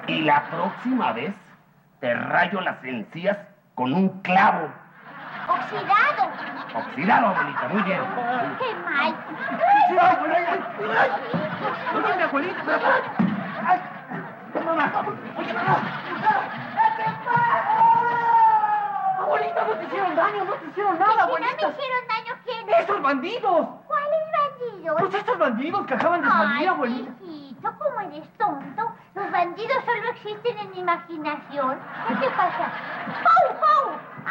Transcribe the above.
Y la próxima vez te rayo las encías con un clavo. Oxidado. Oxidado, abuelita, muy bien. ¡Qué mal! Oye, mi abuelita, pero... ¡Ay! ¡Mamá! ¡Oye, mamá! Abuelita, no te hicieron daño, no te hicieron nada, Si no abuelita. me hicieron daño, ¿quién? ¡Esos bandidos! ¿Cuáles bandidos? Pues estos bandidos que acaban de salir, Ay, abuelita. hijito, ¿cómo eres tonto? Los bandidos solo existen en mi imaginación. ¿Qué te pasa? ¡Pau, pau!